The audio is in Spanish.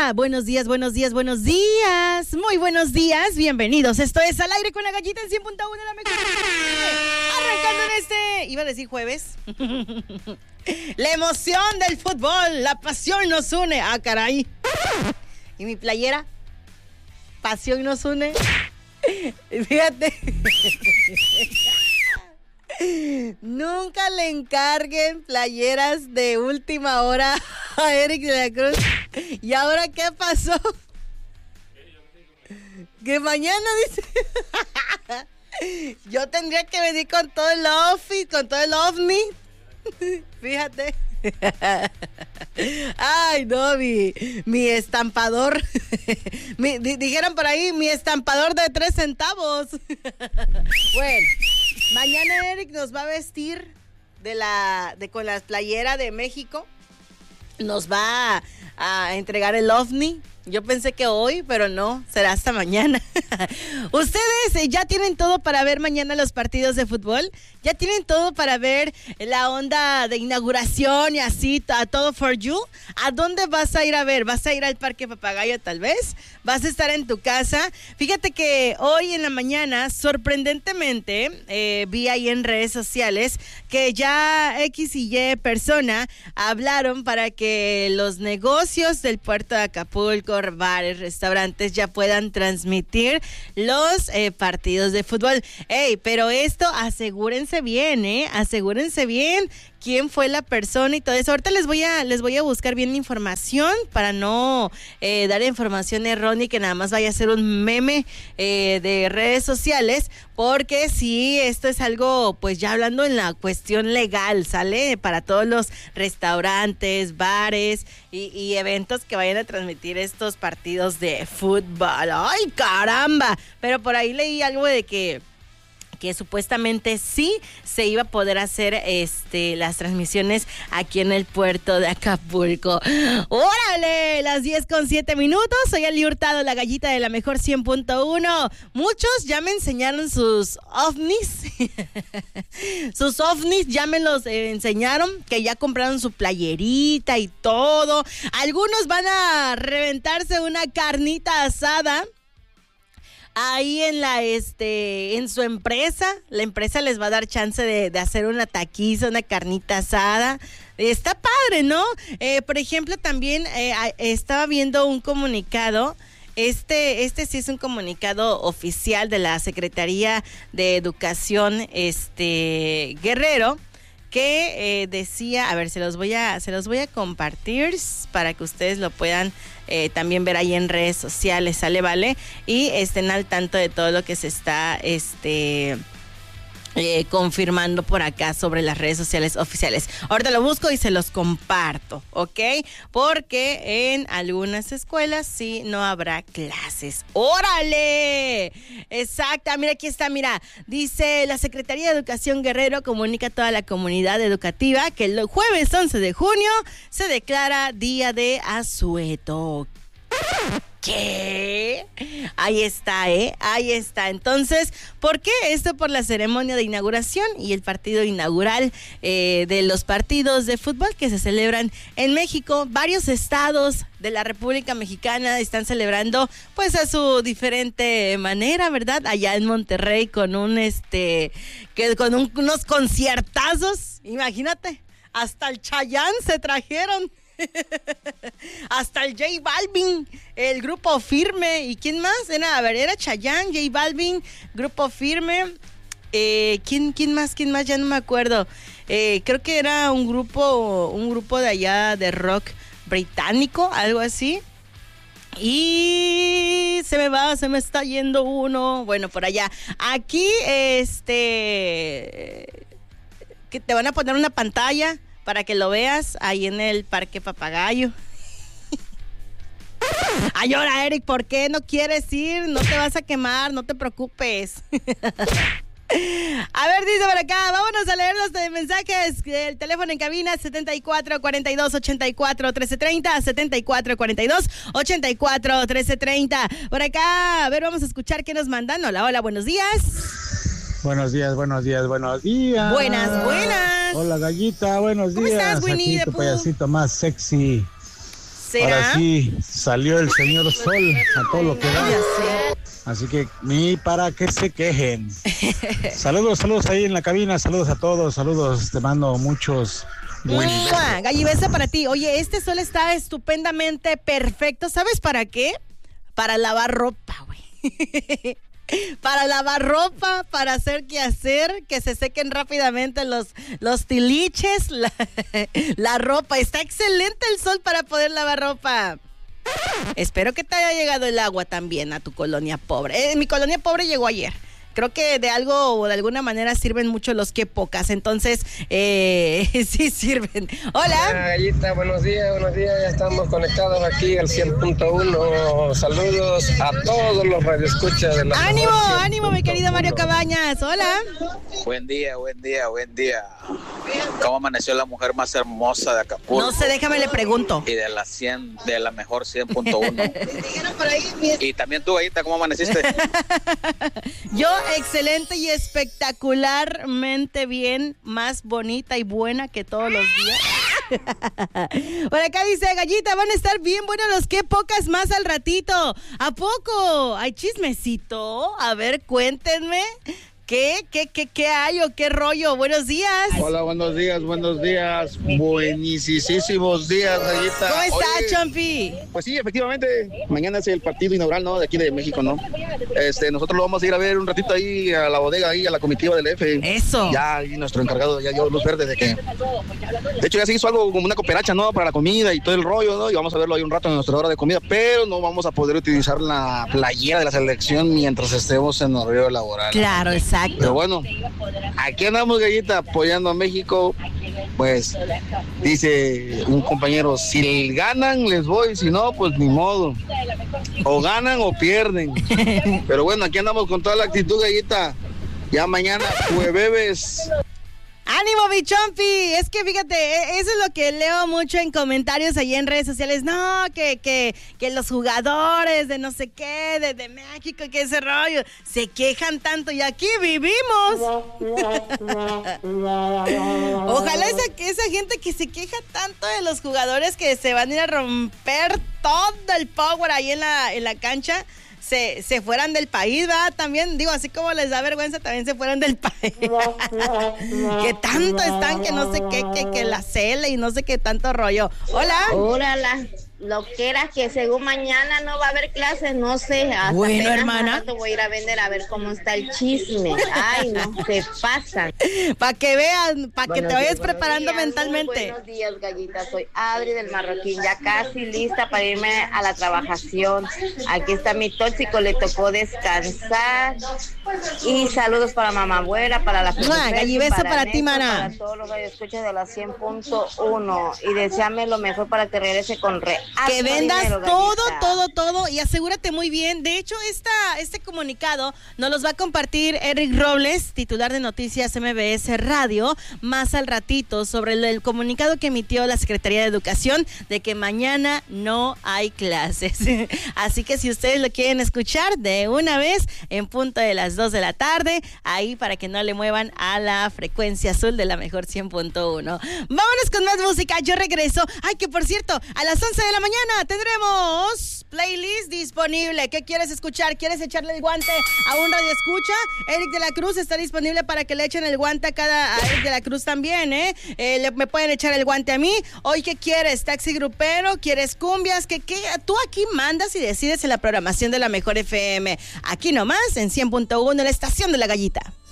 buenos días, buenos días, buenos días. Muy buenos días, bienvenidos. Esto es Al Aire con la Gallita en 100.1 de la mejor. Arrancando en iba a decir jueves. La emoción del fútbol, la pasión nos une. Ah, caray. ¿Y mi playera? Pasión nos une. Fíjate. Nunca le encarguen playeras de última hora a Eric de la Cruz. ¿Y ahora qué pasó? Que mañana dice. Yo tendría que venir con todo el outfit, con todo el ovni. Fíjate. Ay, no, mi estampador. Dijeron por ahí, mi estampador de 3 centavos. Bueno, mañana Eric nos va a vestir con la playera de México. Nos va a entregar el ovni. Yo pensé que hoy, pero no, será hasta mañana. ¿Ustedes ya tienen todo para ver mañana los partidos de fútbol? ¿Ya tienen todo para ver la onda de inauguración y así, a todo for you? ¿A dónde vas a ir a ver? ¿Vas a ir al Parque Papagayo tal vez? ¿Vas a estar en tu casa? Fíjate que hoy en la mañana, sorprendentemente, vi ahí en redes sociales que ya X y Y persona hablaron para que los negocios del puerto de Acapulco, bares, restaurantes ya puedan transmitir los partidos de fútbol. Pero esto asegúrense bien, asegúrense bien quién fue la persona y todo eso. Ahorita les voy a buscar bien la información para no dar información errónea y que nada más vaya a ser un meme de redes sociales, porque sí, esto es algo, pues ya hablando en la cuestión legal, ¿sale? Para todos los restaurantes, bares y eventos que vayan a transmitir estos partidos de fútbol. ¡Ay, caramba! Pero por ahí leí algo de que supuestamente sí se iba a poder hacer las transmisiones aquí en el puerto de Acapulco. ¡Órale! Las 10:07. Soy Ali Hurtado, la Gallita de la mejor 100.1. Muchos ya me enseñaron sus ovnis. Sus ovnis ya me los enseñaron, que ya compraron su playerita y todo. Algunos van a reventarse una carnita asada ahí en su empresa. La empresa les va a dar chance de hacer una taquiza, una carnita asada. Está padre, ¿no? Por ejemplo, también estaba viendo un comunicado. Este sí es un comunicado oficial de la Secretaría de Educación, Guerrero, que decía, a ver, se los voy a compartir para que ustedes lo puedan también ver ahí en redes sociales, ¿sale? ¿Vale? Y estén al tanto de todo lo que se está confirmando por acá sobre las redes sociales oficiales. Ahorita lo busco y se los comparto, ¿ok? Porque en algunas escuelas sí no habrá clases. ¡Órale! Exacta, mira, aquí está, mira. Dice, la Secretaría de Educación Guerrero comunica a toda la comunidad educativa que el jueves 11 de junio se declara Día de Asueto. ¿Qué? Ahí está, ahí está. Entonces, ¿por qué? Esto por la ceremonia de inauguración y el partido inaugural de los partidos de fútbol que se celebran en México. Varios estados de la República Mexicana están celebrando pues a su diferente manera, ¿verdad? Allá en Monterrey con unos conciertazos, imagínate, hasta el Chayanne se trajeron. Hasta el J Balvin, el Grupo Firme. ¿Y quién más? Era Chayanne, J Balvin, Grupo Firme. ¿Quién más? Ya no me acuerdo. Creo que era un grupo de allá de rock británico, algo así. Y se me está yendo uno. Bueno, por allá. Aquí, que te van a poner una pantalla para que lo veas ahí en el Parque Papagayo. Ay, ahora, Eric, ¿por qué no quieres ir? No te vas a quemar, no te preocupes. A ver, dice por acá, vámonos a leer los mensajes. El teléfono en cabina 7442-84-1330, 7442-84-1330. Por acá, a ver, vamos a escuchar qué nos mandan. Hola, buenos días. Buenos días. Buenas. Hola, Gallita, buenos días. ¿Cómo estás, Winnie Aquí the tu Pooh? payasito más sexy. ¿Será? Ahora sí, salió el señor Sol a todo lo que da. Así que ni para que se quejen. Saludos ahí en la cabina, saludos a todos, saludos, te mando muchos. Gallibesa para ti. Oye, este sol está estupendamente perfecto. ¿Sabes para qué? Para lavar ropa, güey. Para lavar ropa, para hacer quehacer, que se sequen rápidamente los tiliches, la ropa. Está excelente el sol para poder lavar ropa. Espero que te haya llegado el agua también a tu colonia pobre. Mi colonia pobre llegó ayer. Creo que de algo o de alguna manera sirven mucho los que pocas. Entonces, sí sirven. Hola. Gallita, buenos días. Ya estamos conectados aquí al 100.1. Saludos a todos los radioescuchas de la ánimo, mi querido Mario Cabañas. Hola. Buen día. ¿Cómo amaneció la mujer más hermosa de Acapulco? No sé, déjame le pregunto. Y de la mejor 100.1. Y también tú, Gallita, ¿cómo amaneciste? Yo excelente y espectacularmente bien, más bonita y buena que todos los días. Por acá dice Gallita, van a estar bien buenos los que pocas más al ratito. ¿A poco? ¿Hay chismecito? A ver, cuéntenme. ¿Qué hay o qué rollo? Buenos días. Hola, buenos días. Buenísimos días, Gallita. ¿Cómo estás, Chompi? Pues sí, efectivamente, mañana es el partido inaugural, ¿no? De aquí de México, ¿no? Nosotros lo vamos a ir a ver un ratito ahí a la bodega, ahí a la comitiva del F. Eso. Ya, ahí nuestro encargado ya dio luz verde de que... De hecho, ya se hizo algo como una cooperacha, ¿no? Para la comida y todo el rollo, ¿no? Y vamos a verlo ahí un rato en nuestra hora de comida, pero no vamos a poder utilizar la playera de la selección mientras estemos en horario laboral. Claro, exacto. Pero bueno, aquí andamos, Gallita, apoyando a México. Pues dice un compañero, si ganan les voy, si no, pues ni modo. O ganan o pierden. Pero bueno, aquí andamos con toda la actitud, Gallita. Ya mañana, jueves. ¡Ánimo, mi Chompi! Es que fíjate, eso es lo que leo mucho en comentarios ahí en redes sociales. No, que los jugadores de no sé qué, de México, que ese rollo, se quejan tanto y aquí vivimos. Ojalá esa gente que se queja tanto de los jugadores que se van a ir a romper todo el power ahí en la cancha, se fueran del país, ¿verdad? También, digo, así como les da vergüenza, también se fueran del país. Que tanto están, que no sé qué, que la cele y no sé qué tanto rollo. Hola. Órala, lo que era que según mañana no va a haber clases, no sé. Hasta bueno, hermana. Voy a ir a vender a ver cómo está el chisme. Ay, no, se pasan. Para que vean, para que te vayas preparando mentalmente. Buenos días, Gallita. Soy Adri del Marroquín, ya casi lista para irme a la trabajación. Aquí está mi tóxico, le tocó descansar. Y saludos para mamá abuela, para la Gallibesa para ti, mana. Para todos los radioescuchas de la 100.1 y deseame lo mejor para que regrese con que vendas dinero, todo y asegúrate muy bien. De hecho, este comunicado nos los va a compartir Eric Robles, titular de Noticias MBS Radio, más al ratito, sobre el comunicado que emitió la Secretaría de Educación de que mañana no hay clases. Así que si ustedes lo quieren escuchar de una vez, en punto de las 2 de la tarde, ahí para que no le muevan a la frecuencia azul de la mejor 100.1. Vámonos con más música, yo regreso. Ay, que por cierto, a las 11 de la mañana tendremos playlist disponible. ¿Qué quieres escuchar? ¿Quieres echarle el guante a un radio escucha? Eric de la Cruz está disponible para que le echen el guante a Eric de la Cruz también, me pueden echar el guante a mí. Hoy, ¿qué quieres? ¿Taxi grupero? ¿Quieres cumbias? ¿Qué? Tú aquí mandas y decides en la programación de la Mejor FM. Aquí nomás, en 100.1, en la estación de la Gallita.